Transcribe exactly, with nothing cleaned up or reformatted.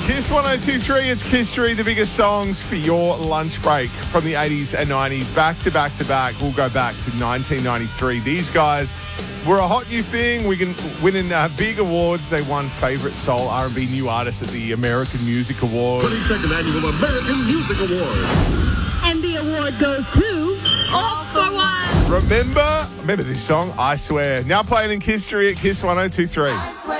Kiss one oh two point three, it's Kiss three, the biggest songs for your lunch break from the eighties and nineties. Back to back to back. We'll go back to nineteen ninety-three. These guys were a hot new thing. We can winning uh, big awards. They won Favourite Soul R and B New Artist at the American Music Awards. twenty-second Annual American Music Award. And the award goes to All for One. Remember? Remember this song? I Swear. Now playing in Kiss three at Kiss one oh two point three.